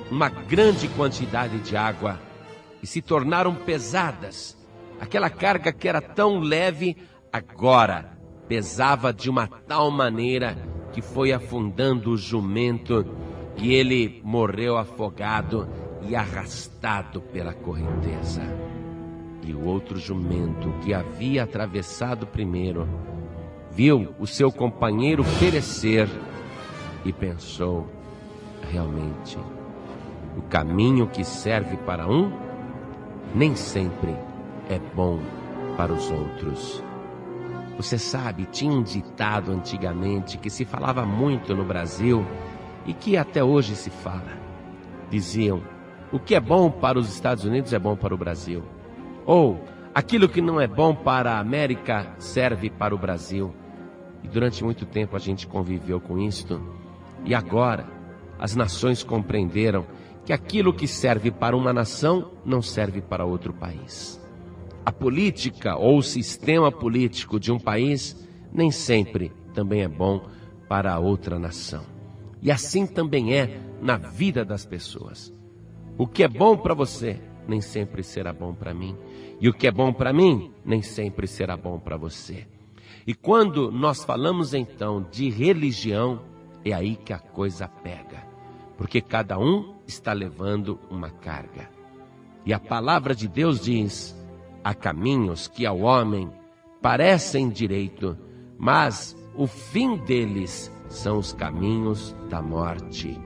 uma grande quantidade de água e se tornaram pesadas. Aquela carga que era tão leve, agora pesava de uma tal maneira que foi afundando o jumento e ele morreu afogado e arrastado pela correnteza. E o outro jumento, que havia atravessado primeiro, viu o seu companheiro perecer e pensou: realmente, o caminho que serve para um nem sempre é bom para os outros. Você sabe, tinha um ditado antigamente que se falava muito no Brasil e que até hoje se fala. Diziam: o que é bom para os Estados Unidos é bom para o Brasil. Ou, aquilo que não é bom para a América serve para o Brasil. E durante muito tempo a gente conviveu com isto. E agora, as nações compreenderam que aquilo que serve para uma nação não serve para outro país. A política ou o sistema político de um país nem sempre também é bom para a outra nação. E assim também é na vida das pessoas. O que é bom para você nem sempre será bom para mim. E o que é bom para mim nem sempre será bom para você. E quando nós falamos então de religião, é aí que a coisa pega. Porque cada um está levando uma carga. E a palavra de Deus diz: há caminhos que ao homem parecem direito, mas o fim deles são os caminhos da morte.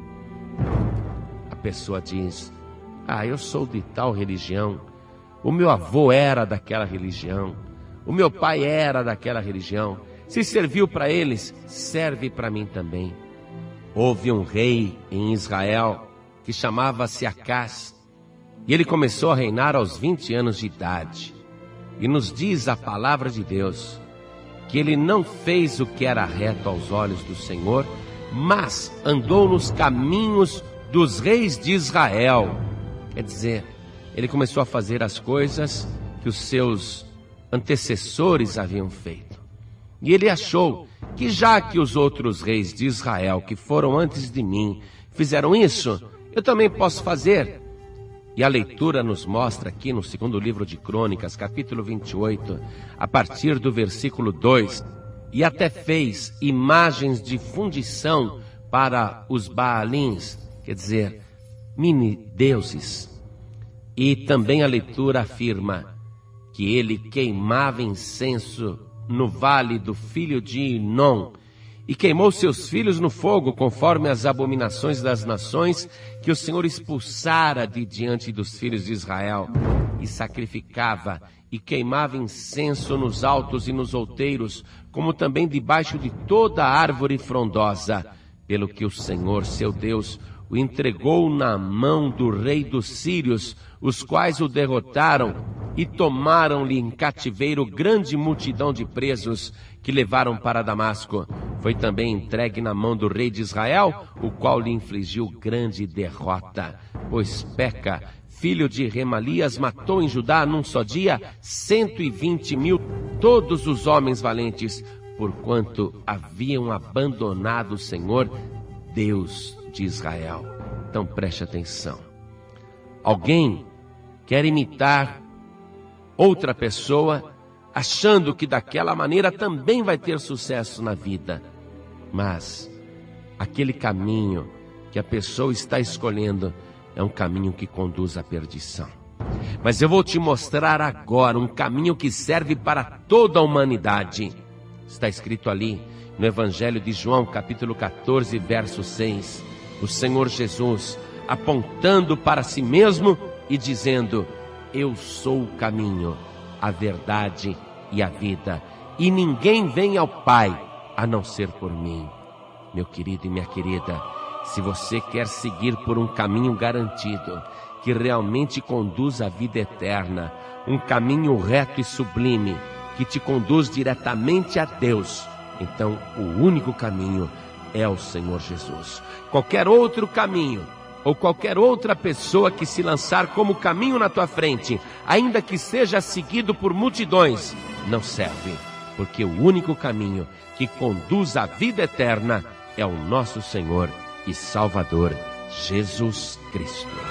A pessoa diz: eu sou de tal religião, o meu avô era daquela religião, o meu pai era daquela religião, se serviu para eles, serve para mim também. Houve um rei em Israel que chamava-se Acás, e ele começou a reinar aos 20 anos de idade. E nos diz a palavra de Deus que ele não fez o que era reto aos olhos do Senhor, mas andou nos caminhos dos reis de Israel. Quer dizer, ele começou a fazer as coisas que os seus antecessores haviam feito. E ele achou que já que os outros reis de Israel que foram antes de mim fizeram isso, eu também posso fazer. E a leitura nos mostra aqui no segundo livro de Crônicas, capítulo 28, a partir do versículo 2, e até fez imagens de fundição para os Baalins, quer dizer, mini-deuses. E também a leitura afirma que ele queimava incenso no vale do filho de Inom, e queimou seus filhos no fogo, conforme as abominações das nações que o Senhor expulsara de diante dos filhos de Israel, e sacrificava e queimava incenso nos altos e nos outeiros, como também debaixo de toda árvore frondosa, pelo que o Senhor, seu Deus, o entregou na mão do rei dos sírios, os quais o derrotaram e tomaram-lhe em cativeiro grande multidão de presos que levaram para Damasco. Foi também entregue na mão do rei de Israel, o qual lhe infligiu grande derrota. Pois Peca, filho de Remalias, matou em Judá num só dia 120.000, todos os homens valentes, porquanto haviam abandonado o Senhor, Deus de Israel. Então preste atenção. Alguém quer imitar outra pessoa, achando que daquela maneira também vai ter sucesso na vida. Mas aquele caminho que a pessoa está escolhendo é um caminho que conduz à perdição. Mas eu vou te mostrar agora um caminho que serve para toda a humanidade. Está escrito ali no Evangelho de João, capítulo 14, verso 6. O Senhor Jesus apontando para si mesmo e dizendo: eu sou o caminho, a verdade e a vida, e ninguém vem ao Pai a não ser por mim. Meu querido e minha querida, se você quer seguir por um caminho garantido, que realmente conduz à vida eterna, um caminho reto e sublime, que te conduz diretamente a Deus, então o único caminho é o Senhor Jesus. Qualquer outro caminho, ou qualquer outra pessoa que se lançar como caminho na tua frente, ainda que seja seguido por multidões, não serve, porque o único caminho que conduz à vida eterna é o nosso Senhor e Salvador, Jesus Cristo.